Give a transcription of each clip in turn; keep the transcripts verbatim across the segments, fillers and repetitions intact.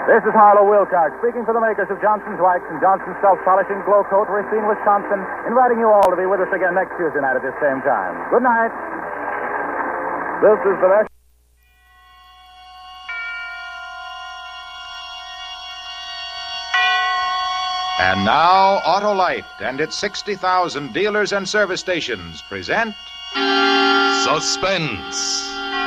This is Harlow Wilcox, speaking for the makers of Johnson's Wax and Johnson's Self-Polishing Glow Coat, Racine, Wisconsin, inviting you all to be with us again next Tuesday night at this same time. Good night. This is the next... And now, Autolite and its sixty thousand dealers and service stations present... Suspense.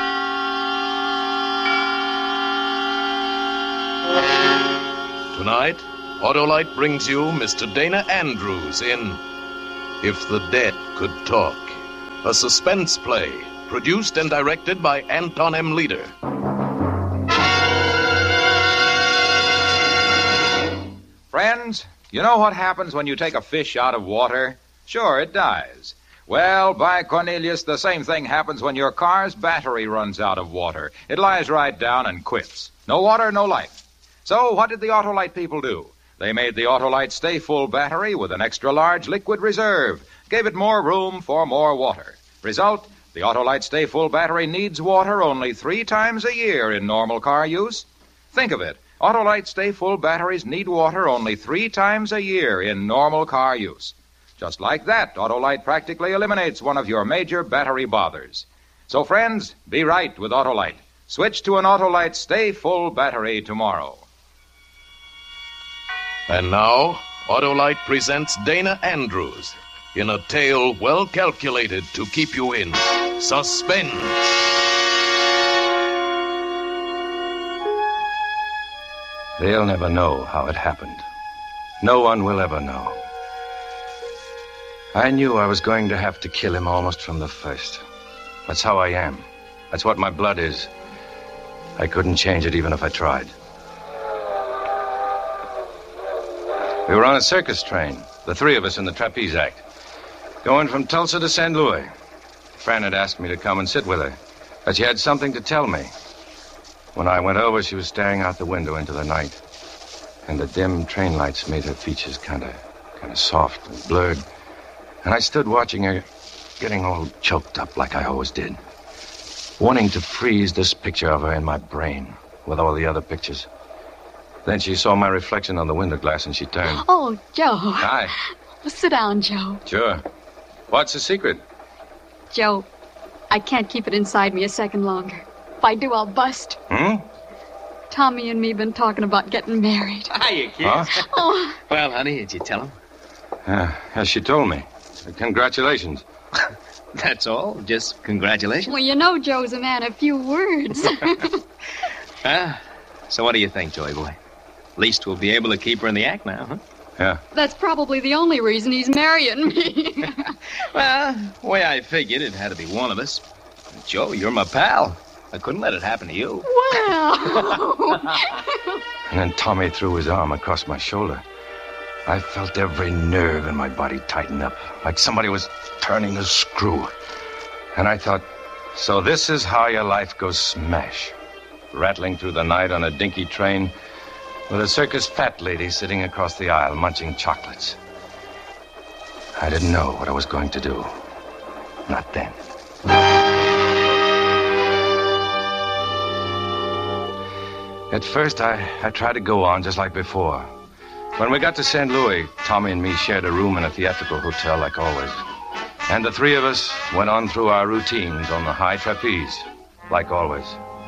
Tonight, Autolite brings you Mister Dana Andrews in If the Dead Could Talk, a suspense play produced and directed by Anton M. Leader. Friends, you know what happens when you take a fish out of water? Sure, it dies. Well, by Cornelius, the same thing happens when your car's battery runs out of water. It lies right down and quits. No water, no life. So what did the Autolite people do? They made the Autolite Stay Full battery with an extra-large liquid reserve. Gave it more room for more water. Result, the Autolite Stay Full battery needs water only three times a year in normal car use. Think of it. Autolite Stay Full batteries need water only three times a year in normal car use. Just like that, Autolite practically eliminates one of your major battery bothers. So, friends, be right with Autolite. Switch to an Autolite Stay Full battery tomorrow. And now, Autolite presents Dana Andrews in a tale well calculated to keep you in suspense. They'll never know how it happened. No one will ever know. I knew I was going to have to kill him almost from the first. That's how I am. That's what my blood is. I couldn't change it even if I tried. We were on a circus train, the three of us in the Trapeze Act, going from Tulsa to Saint Louis. Fran had asked me to come and sit with her, but she had something to tell me. When I went over, she was staring out the window into the night, and the dim train lights made her features kind of kind of soft and blurred. And I stood watching her, getting all choked up like I always did, wanting to freeze this picture of her in my brain with all the other pictures. Then she saw my reflection on the window glass, and she turned. Oh, Joe. Hi. Well, sit down, Joe. Sure. What's the secret? Joe, I can't keep it inside me a second longer. If I do, I'll bust. Hmm? Tommy and me been talking about getting married. Hiya, kids. Huh? Oh. Well, honey, did you tell him? Uh, yes, she told me. Congratulations. That's all. Just congratulations. Well, you know Joe's a man of few words. Ah, so what do you think, Joey boy? At least we'll be able to keep her in the act now, huh? Yeah. That's probably the only reason he's marrying me. Well, the way I figured, it had to be one of us. Joe, you're my pal. I couldn't let it happen to you. Well. And then Tommy threw his arm across my shoulder. I felt every nerve in my body tighten up, like somebody was turning a screw. And I thought, so this is how your life goes smash. Rattling through the night on a dinky train with a circus fat lady sitting across the aisle munching chocolates. I didn't know what I was going to do. Not then. At first, I, I tried to go on just like before. When we got to Saint Louis, Tommy and me shared a room in a theatrical hotel like always. And the three of us went on through our routines on the high trapeze, like always.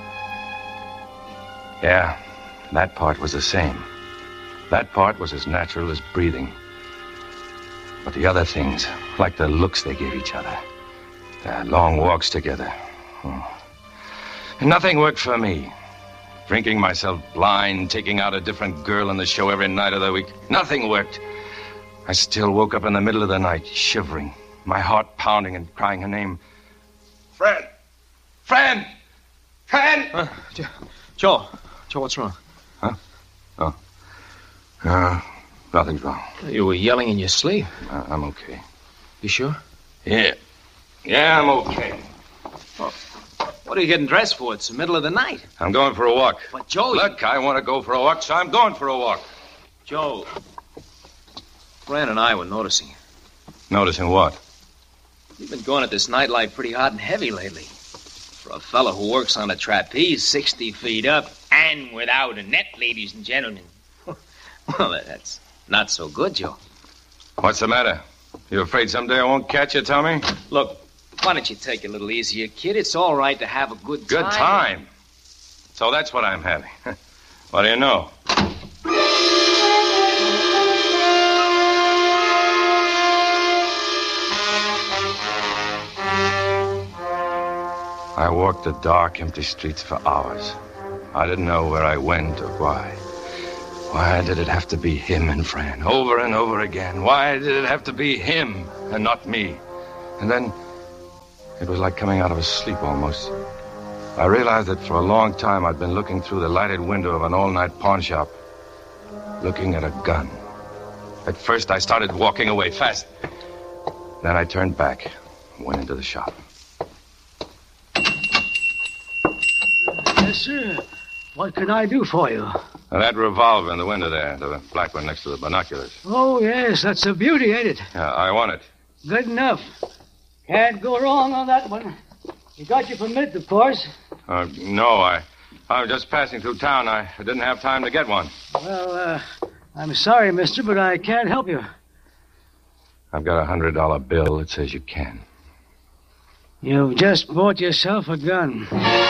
Yeah, that part was the same. That part was as natural as breathing. But the other things, like the looks they gave each other, the long walks together, oh. And nothing worked for me. Drinking myself blind, taking out a different girl in the show every night of the week. Nothing worked. I still woke up in the middle of the night, shivering, my heart pounding and crying her name. Fran! Fran! Fran! Uh, Joe. Joe, what's wrong? Huh? Oh. Uh, nothing's wrong. You were yelling in your sleep. Uh, I'm okay. You sure? Yeah. Yeah, I'm okay. Well, what are you getting dressed for? It's the middle of the night. I'm going for a walk. But, Joe... Look, you... I want to go for a walk, so I'm going for a walk. Joe... Fran and I were noticing you. Noticing what? You've been going at this nightlife pretty hot and heavy lately. For a fellow who works on a trapeze sixty feet up, And without a net, ladies and gentlemen. Well, that's not so good, Joe. What's the matter? You afraid someday I won't catch you, Tommy? Look, why don't you take it a little easier, kid? It's all right to have a good time. Good time? So that's what I'm having. What do you know? I walked the dark, empty streets for hours. I didn't know where I went or why. Why did it have to be him and Fran, over and over again? Why did it have to be him and not me? And then, it was like coming out of a sleep almost. I realized that for a long time I'd been looking through the lighted window of an all-night pawn shop, looking at a gun. At first I started walking away fast. Then I turned back and went into the shop. Yes, sir. What can I do for you? Now, that revolver in the window there, the black one next to the binoculars. Oh, yes, that's a beauty, ain't it? Yeah, I want it. Good enough. Can't go wrong on that one. You got your permit, of course. Uh, no, I, I was just passing through town. I didn't have time to get one. Well, uh, I'm sorry, mister, but I can't help you. I've got a hundred dollar bill that says you can. You've just bought yourself a gun.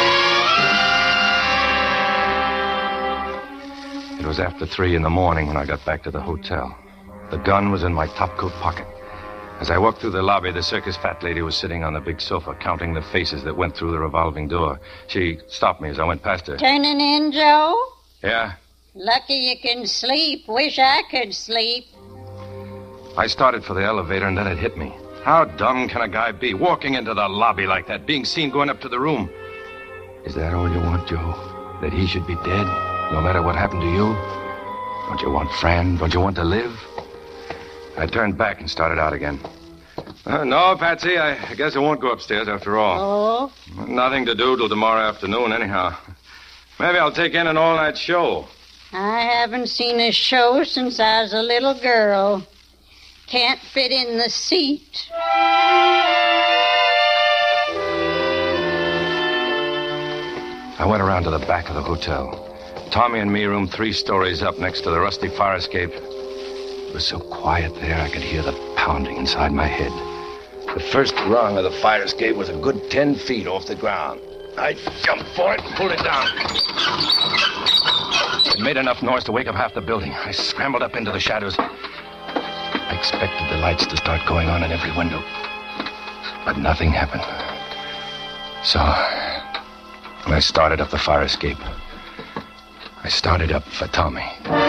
It was after three in the morning when I got back to the hotel. The gun was in my topcoat pocket. As I walked through the lobby, the circus fat lady was sitting on the big sofa, counting the faces that went through the revolving door. She stopped me as I went past her. Turning in, Joe? Yeah? Lucky you can sleep. Wish I could sleep. I started for the elevator, and then it hit me. How dumb can a guy be, walking into the lobby like that, being seen going up to the room? Is that all you want, Joe? That he should be dead, no matter what happened to you? Don't you want Fran? Don't you want to live? I turned back and started out again. Uh, no, Patsy, I, I guess I won't go upstairs after all. Oh? Nothing to do till tomorrow afternoon, anyhow. Maybe I'll take in an all-night show. I haven't seen a show since I was a little girl. Can't fit in the seat. I went around to the back of the hotel. Tommy and me roomed three stories up next to the rusty fire escape. It was so quiet there, I could hear the pounding inside my head. The first rung of the fire escape was a good ten feet off the ground. I jumped for it and pulled it down. It made enough noise to wake up half the building. I scrambled up into the shadows. I expected the lights to start going on in every window. But nothing happened. So, I started up the fire escape. I started up for Tommy.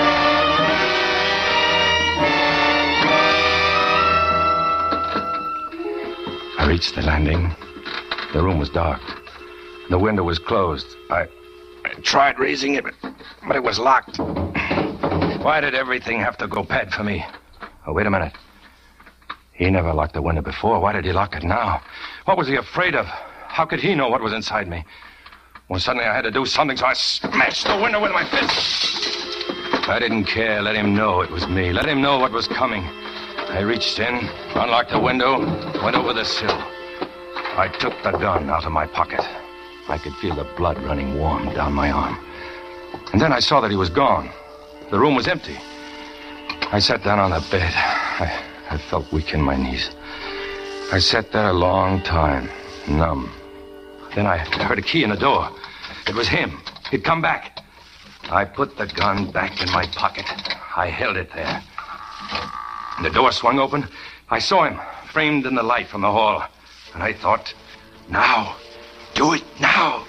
I reached the landing. The room was dark. The window was closed. I, I tried raising it, but, but it was locked. Why did everything have to go bad for me? Oh, wait a minute. He never locked the window before. Why did he lock it now? What was he afraid of? How could he know what was inside me? Well, suddenly I had to do something, so I smashed the window with my fist. I didn't care. Let him know it was me. Let him know what was coming. I reached in, unlocked the window, went over the sill. I took the gun out of my pocket. I could feel the blood running warm down my arm. And then I saw that he was gone. The room was empty. I sat down on the bed. I, I felt weak in my knees. I sat there a long time, numb. Then I heard a key in the door. It was him. He'd come back. I put the gun back in my pocket. I held it there. The door swung open. I saw him, framed in the light from the hall. And I thought, now, do it now.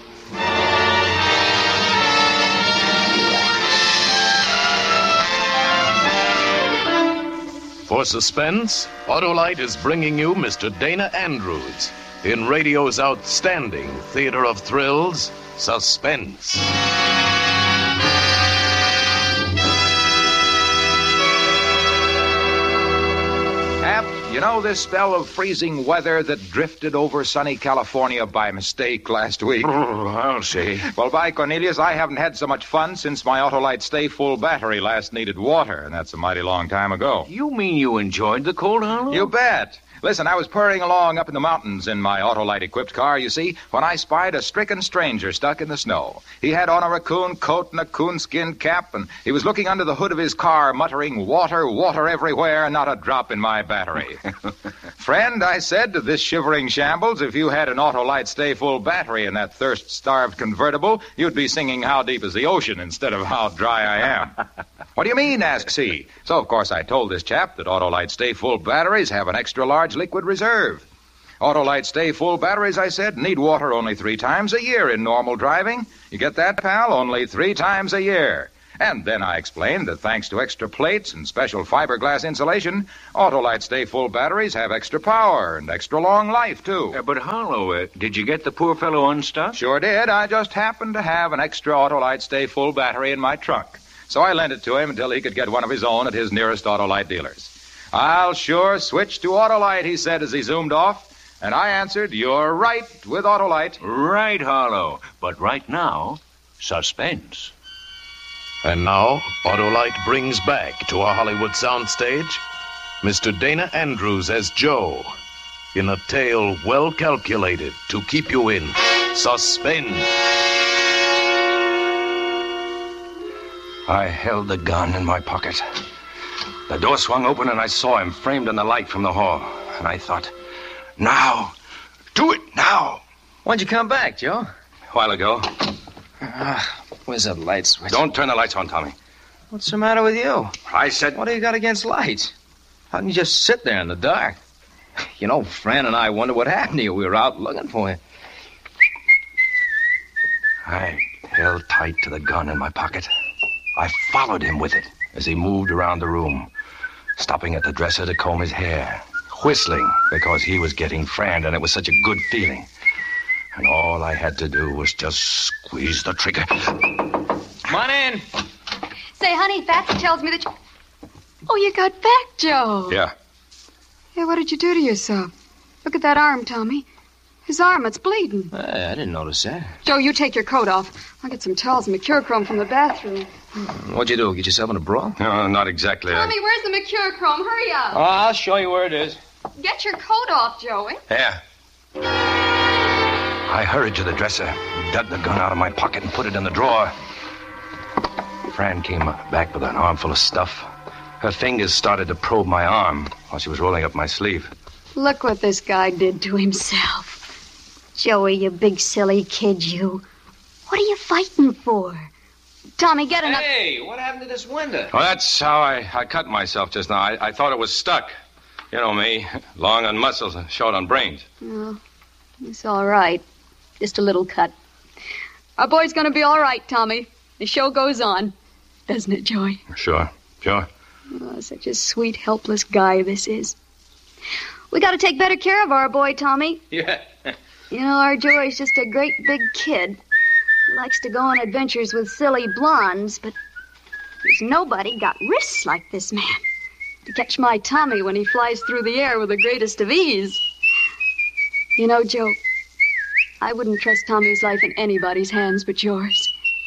For suspense, Autolite is bringing you Mister Dana Andrews in radio's outstanding theater of thrills, Suspense. Hap, you know this spell of freezing weather that drifted over sunny California by mistake last week? Oh, I'll see. Well, by Cornelius, I haven't had so much fun since my Autolite Stay Full battery last needed water, and that's a mighty long time ago. You mean you enjoyed the cold, Harlow? You bet. Listen, I was purring along up in the mountains in my Autolite-equipped car, you see, when I spied a stricken stranger stuck in the snow. He had on a raccoon coat and a coonskin cap, and he was looking under the hood of his car, muttering, "Water, water everywhere, not a drop in my battery." "Friend," I said to this shivering shambles, "if you had an Autolite Stay Full battery in that thirst-starved convertible, you'd be singing 'How Deep is the Ocean' instead of 'How Dry I Am.'" "What do you mean?" asks he. So, of course, I told this chap that Autolite Stay Full batteries have an extra-large liquid reserve. Autolite Stay Full batteries, I said, need water only three times a year in normal driving. You get that, pal? Only three times a year. And then I explained that thanks to extra plates and special fiberglass insulation, Autolite Stay Full batteries have extra power and extra long life, too. Uh, but, Harlow, uh, did you get the poor fellow unstuck? Sure did. I just happened to have an extra Autolite Stay Full battery in my trunk. So I lent it to him until he could get one of his own at his nearest Autolite dealers. "I'll sure switch to Autolite," he said as he zoomed off. And I answered, "You're right with Autolite." Right, Harlow. But right now, suspense. And now, Autolite brings back to our Hollywood soundstage Mister Dana Andrews as Joe in a tale well calculated to keep you in suspense. I held the gun in my pocket. The door swung open and I saw him framed in the light from the hall. And I thought, now, do it now. When'd you come back, Joe? A while ago. Uh, where's that light switch? Don't turn the lights on, Tommy. What's the matter with you? I said... What do you got against lights? How can you just sit there in the dark? You know, Fran and I wondered what happened to you. We were out looking for you. I held tight to the gun in my pocket. I followed him with it as he moved around the room, stopping at the dresser to comb his hair, whistling because he was getting Fran, and it was such a good feeling. And all I had to do was just squeeze the trigger. Come on in. Say, honey, Fatsy tells me that you... Oh, you got back, Joe. Yeah. Yeah, what did you do to yourself? Look at that arm, Tommy. His arm, it's bleeding. Hey, I didn't notice that. Joe, you take your coat off. I'll get some towels and mercurochrome from the bathroom. What'd you do, get yourself in a brawl? No, not exactly. Tommy, where's the mercurochrome? Hurry up. Oh, I'll show you where it is. Get your coat off, Joey. Yeah. I hurried to the dresser, dug the gun out of my pocket and put it in the drawer. Fran came back with an armful of stuff. Her fingers started to probe my arm while she was rolling up my sleeve. Look what this guy did to himself. Joey, you big silly kid, you. What are you fighting for? Tommy, get enough... Hey, what happened to this window? Well, that's how I, I cut myself just now. I, I thought it was stuck. You know me, long on muscles and short on brains. Oh, it's all right. Just a little cut. Our boy's going to be all right, Tommy. The show goes on. Doesn't it, Joey? Sure, sure. Oh, such a sweet, helpless guy this is. We got to take better care of our boy, Tommy. Yeah. You know, our Joey's just a great big kid. He likes to go on adventures with silly blondes, but there's nobody got wrists like this man to catch my Tommy when he flies through the air with the greatest of ease. You know, Joe, I wouldn't trust Tommy's life in anybody's hands but yours.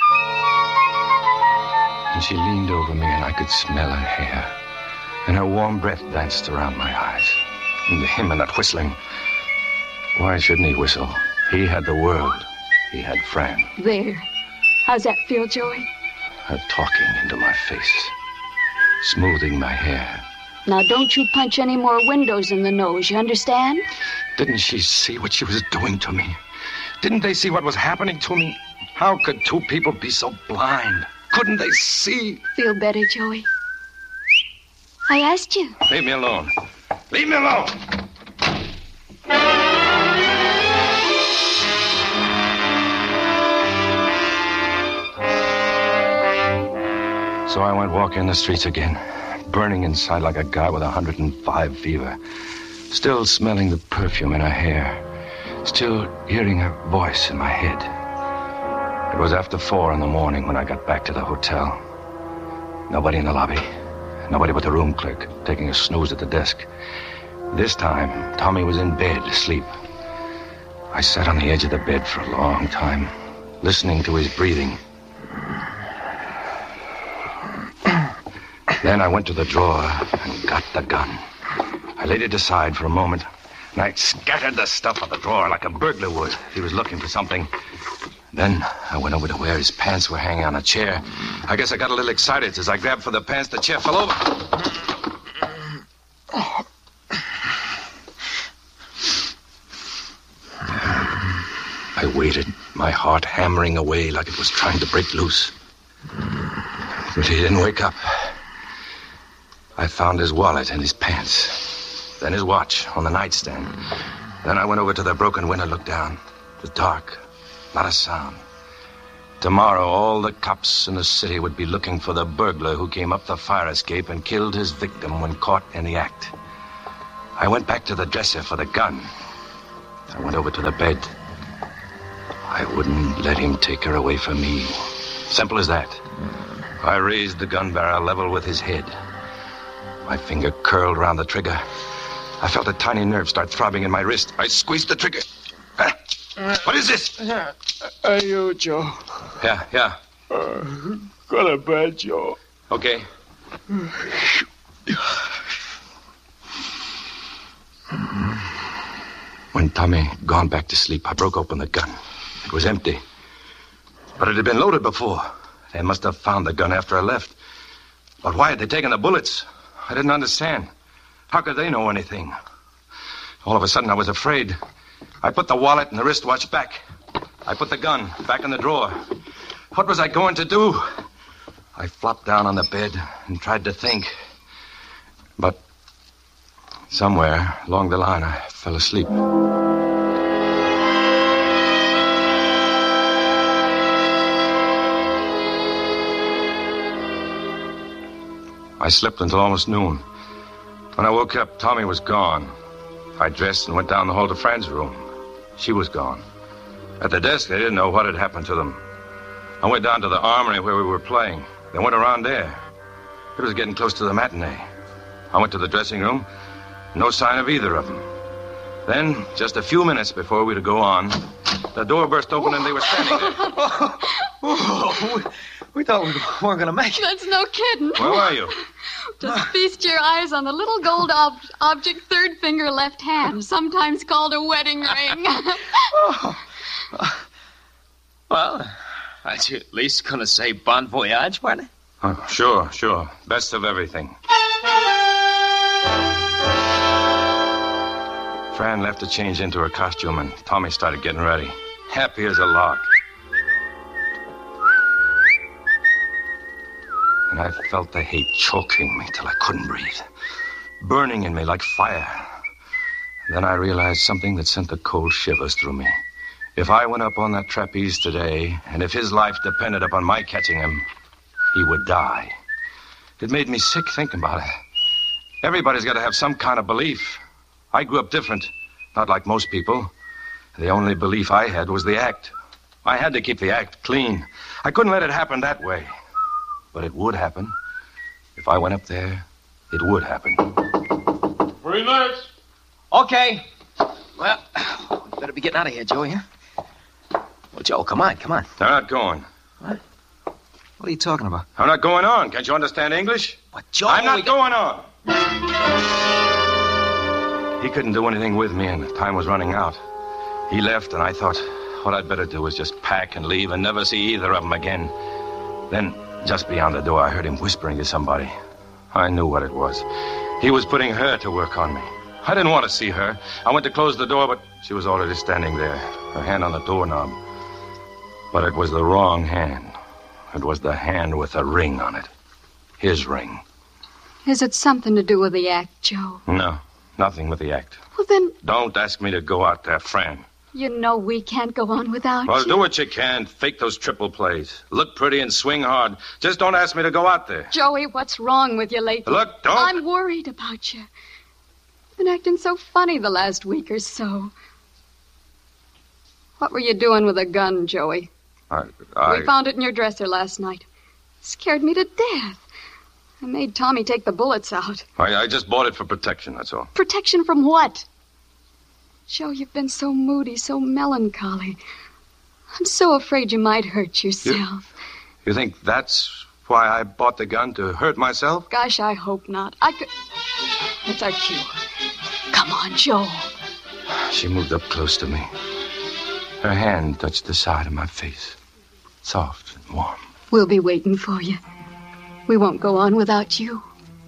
And she leaned over me, and I could smell her hair. And her warm breath danced around my eyes. And him and that whistling. Why shouldn't he whistle? He had the world. He had Fran. There. How's that feel, Joey? Her talking into my face. Smoothing my hair. Now, don't you punch any more windows in the nose, you understand? Didn't she see what she was doing to me? Didn't they see what was happening to me? How could two people be so blind? Couldn't they see? Feel better, Joey? I asked you. Leave me alone. Leave me alone! So I went walking the streets again, burning inside like a guy with a hundred and five fever, still smelling the perfume in her hair, still hearing her voice in my head. It was after four in the morning when I got back to the hotel. Nobody in the lobby, nobody but the room clerk, taking a snooze at the desk. This time, Tommy was in bed, asleep. I sat on the edge of the bed for a long time, listening to his breathing. Then I went to the drawer and got the gun. I I laid it aside for a moment, and I scattered the stuff on the drawer like a burglar would if he was looking for something. Then I went over to where his pants were hanging on a chair. I guess I got a little excited. As I grabbed for the pants, the chair fell over. I waited, my heart hammering away like it was trying to break loose. But he didn't wake up. I found his wallet and his pants. Then his watch on the nightstand. Then I went over to the broken window, looked down. It was dark. Not a sound. Tomorrow, all the cops in the city would be looking for the burglar who came up the fire escape and killed his victim when caught in the act. I went back to the dresser for the gun. I went over to the bed. I wouldn't let him take her away from me. Simple as that. I raised the gun barrel level with his head. My finger curled around the trigger. I felt a tiny nerve start throbbing in my wrist. I squeezed the trigger. Uh, what is this? Uh, uh, you, Joe. Yeah, yeah. Uh, got a bad, Joe. Okay. When Tommy had gone back to sleep, I broke open the gun. It was empty. But it had been loaded before. They must have found the gun after I left. But why had they taken the bullets? I didn't understand. How could they know anything? All of a sudden, I was afraid. I put the wallet and the wristwatch back. I put the gun back in the drawer. What was I going to do? I flopped down on the bed and tried to think. But somewhere along the line, I fell asleep. I slept until almost noon. When I woke up, Tommy was gone. I dressed and went down the hall to Fran's room. She was gone. At the desk, they didn't know what had happened to them. I went down to the armory where we were playing. They went around there. It was getting close to the matinee. I went to the dressing room. No sign of either of them. Then, just a few minutes before we were to go on, the door burst open and they were standing there. Oh, oh, we, we thought we weren't going to make it. That's no kidding. Where were you? Just feast your eyes on the little gold ob- object third finger left hand, sometimes called a wedding ring. Oh. Well, aren't you at least going to say bon voyage, weren't you? Oh, sure, sure. Best of everything. Fran left to change into her costume, and Tommy started getting ready. Happy as a lark. And I felt the hate choking me till I couldn't breathe. Burning in me like fire. And then I realized something that sent the cold shivers through me. If I went up on that trapeze today, and if his life depended upon my catching him, he would die. It made me sick thinking about it. Everybody's got to have some kind of belief. I grew up different, not like most people. The only belief I had was the act. I had to keep the act clean. I couldn't let it happen that way. But it would happen. If I went up there, it would happen. Three minutes. Okay. Well, we better be getting out of here, Joe, here. Well, Joe, come on, come on. They're not going. What? What are you talking about? I'm not going on. Can't you understand English? What, Joe? I'm not we... going on. He couldn't do anything with me, and time was running out. He left, and I thought, what I'd better do is just pack and leave and never see either of them again. Then, just beyond the door, I heard him whispering to somebody. I knew what it was. He was putting her to work on me. I didn't want to see her. I went to close the door, but she was already standing there, her hand on the doorknob. But it was the wrong hand. It was the hand with a ring on it. His ring. Is it something to do with the act, Joe? No, nothing with the act. Well, then... Don't ask me to go out there, Fran. You know we can't go on without Well, you. do what you can. Fake those triple plays. Look pretty and swing hard. Just don't ask me to go out there. Joey, what's wrong with you lately? Look, don't... I'm worried about you. You've been acting so funny the last week or so. What were you doing with a gun, Joey? I... I... We found it in your dresser last night. It scared me to death. I made Tommy take the bullets out. I, I just bought it for protection, that's all. Protection from what? Joe, you've been so moody, so melancholy. I'm so afraid you might hurt yourself. You, you think that's why I bought the gun, to hurt myself? Gosh, I hope not. I could... That's our cue. on, Joe. She moved up close to me. Her hand touched the side of my face. Soft and warm. We'll be waiting for you. We won't go on without you.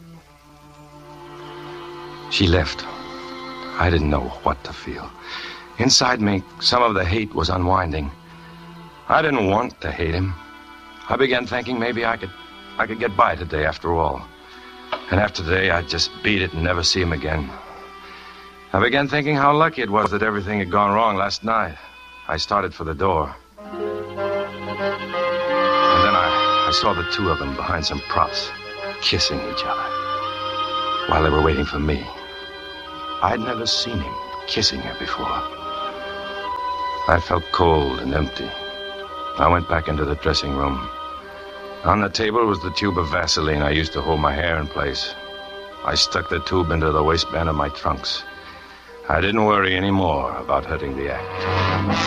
She left. I didn't know what to feel. Inside me, some of the hate was unwinding. I didn't want to hate him. I began thinking maybe I could I could get by today after all. And after today, I'd just beat it and never see him again. I began thinking how lucky it was that everything had gone wrong last night. I started for the door. And then I, I saw the two of them behind some props, kissing each other, while they were waiting for me. I'd never seen him kissing her before. I felt cold and empty. I went back into the dressing room. On the table was the tube of Vaseline I used to hold my hair in place. I stuck the tube into the waistband of my trunks. I didn't worry anymore about hurting the act.